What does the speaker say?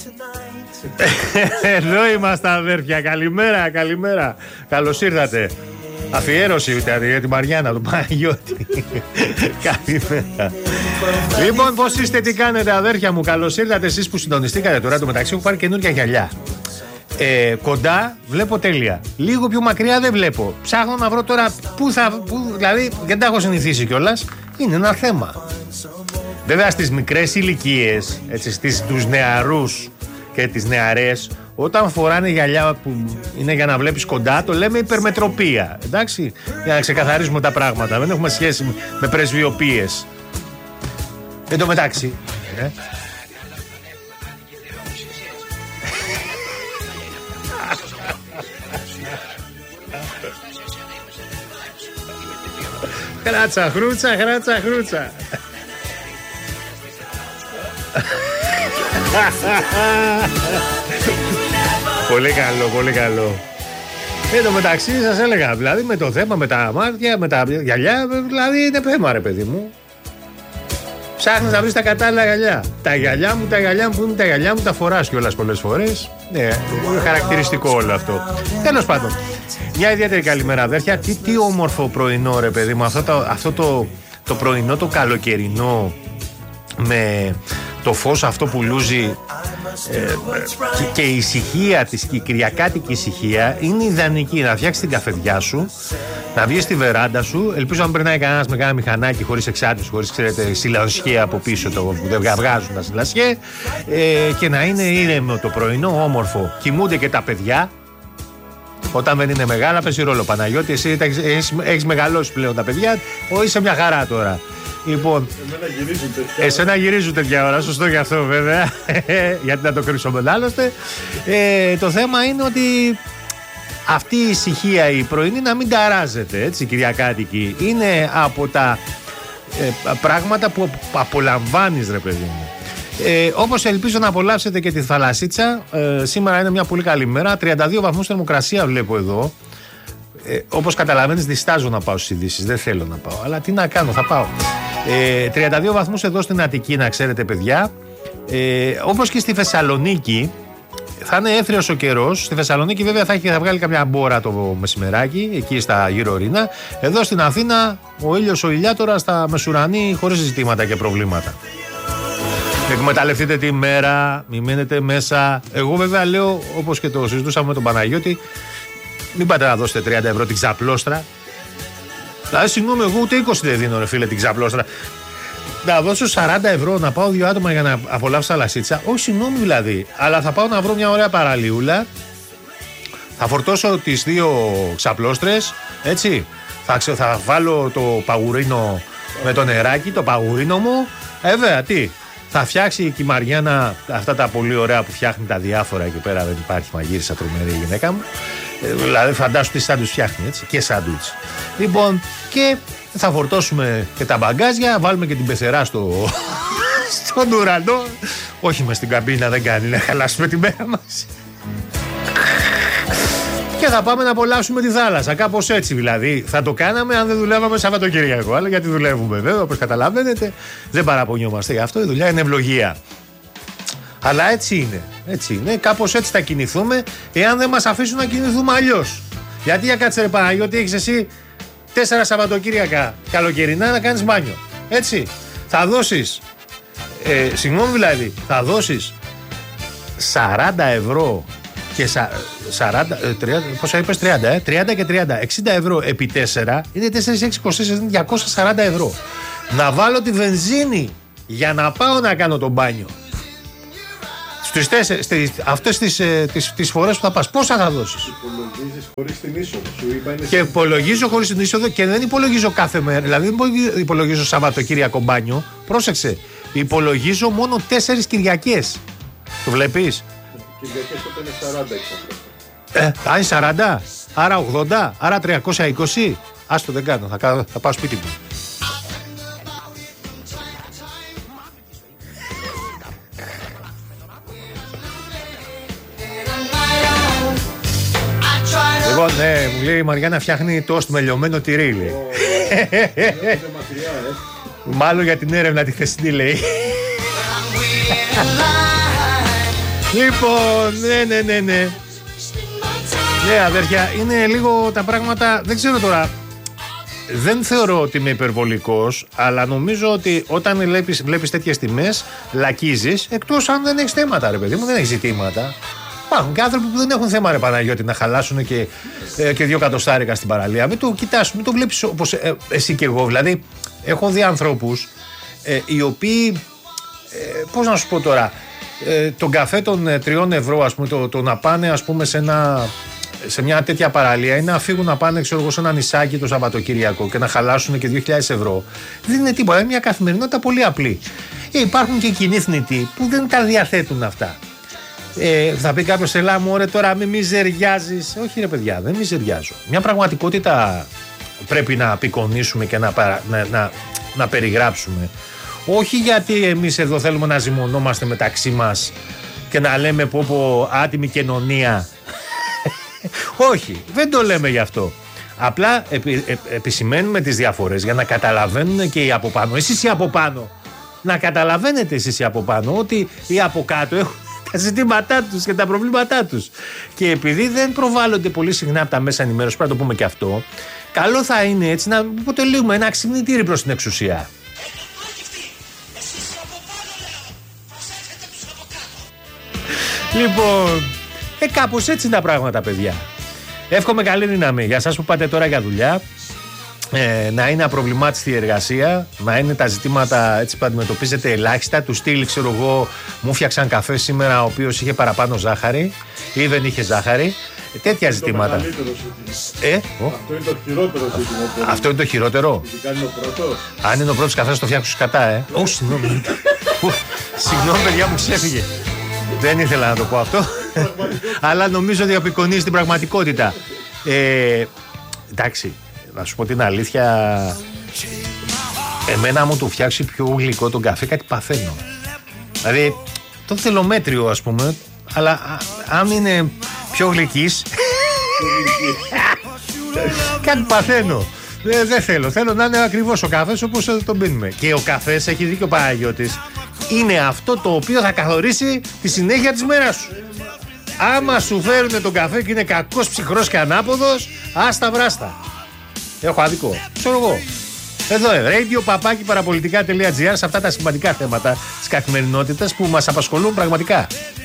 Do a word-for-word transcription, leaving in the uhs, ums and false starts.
Εδώ είμαστε αδέρφια. Καλημέρα, καλημέρα. Καλώς ήρθατε. Αφιέρωση για τη Μαριάννα του Παναγιώτη. Καλημέρα. Λοιπόν, πώς είστε, τι κάνετε αδέρφια μου? Καλώς ήρθατε εσείς που συντονιστήκατε τώρα. Το μεταξύ έχω πάρει καινούργια γυαλιά. Ε, κοντά βλέπω τέλεια. Λίγο πιο μακριά δεν βλέπω. Ψάχνω να βρω τώρα πού θα. Που, δηλαδή δεν τα έχω συνηθίσει κιόλας. Είναι ένα θέμα. Βέβαια στις μικρές ηλικίες, έτσι, στις, τους νεαρούς και τις νεαρές, όταν φοράνε γυαλιά που είναι για να βλέπεις κοντά, το λέμε υπερμετροπία. Εντάξει, για να ξεκαθαρίσουμε τα πράγματα. Δεν έχουμε σχέση με πρεσβειοποίες. Εν τω μεταξύ. Ε. Χράτσα, χρούτσα, χράτσα, χρούτσα. Πολύ καλό, πολύ καλό. Εν τω μεταξύ σας έλεγα, δηλαδή με το θέμα με τα μάτια, με τα γυαλιά, δηλαδή είναι θέμα ρε παιδί μου. Ψάχνεις να βρεις τα κατάλληλα γυαλιά. Τα γυαλιά μου, τα γυαλιά μου, που είναι τα γυαλιά μου, τα φοράς κιόλας πολλές φορές. Ναι, είναι χαρακτηριστικό όλο αυτό. Τέλος πάντων, μια ιδιαίτερη καλημέρα αδέρφια. Τι, τι όμορφο πρωινό ρε παιδί μου, αυτό, το, αυτό το, το πρωινό το καλοκαιρινό με το φως αυτό που λούζει ε, και, και η ησυχία της, η κυριακάτικη ησυχία είναι ιδανική. Να φτιάξεις την καφεδιά σου, να βγεις στη βεράντα σου, ελπίζω να περνάει κανένας με κάνα μηχανάκι χωρίς εξάρτηση, χωρίς ξέρετε σιλανσιέ από πίσω το, που δεν βγάζουν τα σιλανσιέ, ε, και να είναι ήρεμο το πρωινό, όμορφο. Κοιμούνται και τα παιδιά. Όταν δεν είναι μεγάλα, παίζει ρόλο. Παναγιώτη, εσύ έχεις, έχεις μεγαλώσει πλέον τα παιδιά, όχι είσαι μια χαρά τώρα. Λοιπόν, εμένα γυρίζουν τέτοια, εσένα γυρίζουν τέτοια ώρα, σωστό και αυτό βέβαια, γιατί να το κρύψουμε άλλωστε. Ε, το θέμα είναι ότι αυτή η ησυχία η πρωινή να μην ταράζεται, έτσι, κυριακάτικη. Είναι από τα ε, πράγματα που απολαμβάνεις ρε παιδί μου. Ε, όπως ελπίζω να απολαύσετε και τη θαλασσίτσα, ε, σήμερα είναι μια πολύ καλή μέρα, τριάντα δύο βαθμούς θερμοκρασία βλέπω εδώ. Ε, όπως καταλαβαίνεις διστάζω να πάω στις ειδήσεις, δεν θέλω να πάω, αλλά τι να κάνω, θα πάω. Ε, τριάντα δύο βαθμούς εδώ στην Αττική, να ξέρετε παιδιά. Ε, όπως και στη Θεσσαλονίκη, θα είναι έθριος ο καιρός. Στη Θεσσαλονίκη βέβαια θα, έχει, θα βγάλει καμιά μπόρα το μεσημεράκι, εκεί στα γύρω Ρίνα. Εδώ στην Αθήνα ο ήλιος ο ηλιάτορας θα μεσουρανεί χωρίς ζητήματα και προβλήματα. Εκμεταλλευτείτε τη μέρα, μην μείνετε μέσα. Εγώ βέβαια λέω, όπως και το συζητούσαμε με τον Παναγιώτη, μην πάτε να δώσετε τριάντα ευρώ την ξαπλώστρα. Δηλαδή, συγγνώμη, εγώ ούτε είκοσι δεν δίνω, ρε φίλε, την ξαπλώστρα. Να δώσω σαράντα ευρώ να πάω δύο άτομα για να απολαύσω θαλασσίτσα. Όχι, συγγνώμη δηλαδή. Αλλά θα πάω να βρω μια ωραία παραλίουλα. Θα φορτώσω τις δύο ξαπλώστρες. Έτσι. Θα, ξε, θα βάλω το παγουρίνο με το νεράκι, το παγουρίνο μου. Ε, βέβαια, τι. Θα φτιάξει και η Μαριάννα αυτά τα πολύ ωραία που φτιάχνει τα διάφορα εκεί πέρα. Δεν υπάρχει μαγείρισα τρομερή η γυναίκα μου. Ε, δηλαδή, φαντάσου τι σάντουιτς φτιάχνει, έτσι. Και σάντουιτς. Λοιπόν, και θα φορτώσουμε και τα μπαγκάζια, βάλουμε και την πεθερά στο... στον ουρανό. Όχι μες στην καμπίνα, δεν κάνει να χαλάσουμε τη μέρα μας. Και θα πάμε να απολαύσουμε τη θάλασσα. Κάπως έτσι δηλαδή. Θα το κάναμε αν δεν δουλεύαμε Σαββατοκύριακο. Αλλά γιατί δουλεύουμε βέβαια, όπως καταλαβαίνετε. Δεν παραπονιόμαστε γι' αυτό. Η δουλειά είναι ευλογία. Αλλά έτσι είναι. Έτσι είναι. Κάπως έτσι θα κινηθούμε, εάν δεν μας αφήσουν να κινηθούμε αλλιώς. Γιατί για κάτσε ρε Παναγιώτη, έχεις εσύ τέσσερα Σαββατοκύριακα καλοκαιρινά να κάνεις μπάνιο. Έτσι. Θα δώσεις. Ε, συγγνώμη δηλαδή, θα δώσεις σαράντα ευρώ. Και σαράντα, τριάντα, πόσα είπες, τριάντα, ε? τριάντα και τριάντα, εξήντα ευρώ επί τέσσερα είναι τέσσερα έξι είκοσι τέσσερα, είναι διακόσια σαράντα ευρώ. Να βάλω τη βενζίνη για να πάω να κάνω το μπάνιο. Στις τέσσερις, στις, αυτές τις, τις, τις φορές που θα πας, πόσα θα δώσεις? Υπολογίζεις χωρίς την είσοδο. Σου είπα είναι και υπολογίζω χωρίς την είσοδο και δεν υπολογίζω κάθε μέρα. Δηλαδή δεν υπολογίζω Σαββατοκύριακο μπάνιο. Πρόσεξε. Υπολογίζω μόνο τέσσερις Κυριακές. Το βλέπεις? Κυριακές τότε είναι σαράντα ε, Α, είναι σαράντα, άρα ογδόντα, άρα τριακόσια είκοσι. Άστο δεν κάνω, θα, θα πάω σπίτι μου. Λοιπόν, ναι, μου λέει η Μαριάννα φτιάχνει τόστ με λιωμένο τυρί, λέει. Μάλλον για την έρευνα τη χθεσινή, λέει. Λοιπόν, ναι, ναι, ναι, ναι. Ναι, αδέρφια, είναι λίγο τα πράγματα. Δεν ξέρω τώρα. Δεν θεωρώ ότι είμαι υπερβολικός, αλλά νομίζω ότι όταν βλέπεις, βλέπεις τέτοιες τιμές, λακίζεις, εκτός αν δεν έχεις θέματα, ρε παιδί μου, δεν έχεις ζητήματα. Υπάρχουν και άνθρωποι που δεν έχουν θέμα, ρε Παναγιώτη, να χαλάσουν και, ε, και δύο κατοστάρικα στην παραλία. Μην το κοιτάς, μην το βλέπεις όπως ε, εσύ και εγώ. Δηλαδή, έχω δει ανθρώπους ε, οι οποίοι, ε, πώς να σου πω τώρα, ε, τον καφέ των ε, τριών ευρώ, ας πούμε, το, το να πάνε, ας πούμε, σε ένα. Σε μια τέτοια παραλία ή να φύγουν να πάνε, ξέρω εγώ, σε ένα νησάκι το Σαββατοκύριακο και να χαλάσουν και δύο χιλιάδες ευρώ. Δεν είναι τίποτα. Είναι μια καθημερινότητα πολύ απλή. Ε, υπάρχουν και κοινοί θνητοί που δεν τα διαθέτουν αυτά. Ε, θα πει κάποιος, ελά μου, ωραία, τώρα μην μιζεριάζεις. Όχι, ρε παιδιά, δεν μιζεριάζω. Μια πραγματικότητα πρέπει να απεικονίσουμε και να, να, να, να περιγράψουμε. Όχι γιατί εμείς εδώ θέλουμε να ζυμωνόμαστε μεταξύ μας και να λέμε πω πω άτιμη κοινωνία. Όχι, δεν το λέμε γι' αυτό. Απλά επι, ε, επισημαίνουμε τις διαφορές για να καταλαβαίνουν και οι από πάνω. Εσείς οι από πάνω. Να καταλαβαίνετε εσείς οι από πάνω ότι οι από κάτω έχουν τα ζητήματά τους και τα προβλήματά τους. Και επειδή δεν προβάλλονται πολύ συχνά από τα μέσα ενημέρωσης, πρέπει να το πούμε και αυτό, καλό θα είναι έτσι να αποτελούμε ένα ξυπνητήρι προς την εξουσία. Λοιπόν, ε, κάπως έτσι είναι τα πράγματα, παιδιά. Εύχομαι καλή δύναμη για εσάς που πάτε τώρα για δουλειά, ε, να είναι απροβλημάτιστη η εργασία, να είναι τα ζητήματα έτσι που αντιμετωπίζετε ελάχιστα. Του στυλ, ξέρω εγώ, μου φτιάξαν καφέ σήμερα ο οποίος είχε παραπάνω ζάχαρη ή δεν είχε ζάχαρη. Τέτοια ζητήματα. Ε, Αυτό είναι το χειρότερο ζήτημα. Αυτό είναι το χειρότερο. Είναι ο πρώτος. Αν είναι ο πρώτος καφές, το φτιάξω σκατά, ε. Ω, συγγνώμη. Συγγνώμη, παιδιά, μου ξέφυγε. Δεν ήθελα να το πω αυτό. Αλλά νομίζω ότι απεικονίζει την πραγματικότητα. Ε, εντάξει, να σου πω την αλήθεια. Εμένα μου το φτιάξει πιο γλυκό τον καφέ, κάτι παθαίνω. Δηλαδή, το θελομέτριο, ας πούμε. Αλλά α, αν είναι πιο γλυκής, κάτι παθαίνω. Ε, δεν θέλω. Θέλω να είναι ακριβώς ο καφές όπως τον πίνουμε. Και ο καφές, έχει δίκιο ο Παναγιώτης, είναι αυτό το οποίο θα καθορίσει τη συνέχεια της μέρας σου. Άμα σου φέρουν τον καφέ και είναι κακός, ψυχρός και ανάποδος, άστα βράστα. Έχω άδικο. Ξέρω εγώ. Εδώ, radio παπάκι παραπολιτικά τελεία τζι άρ, σε αυτά τα σημαντικά θέματα της καθημερινότητας που μας απασχολούν πραγματικά.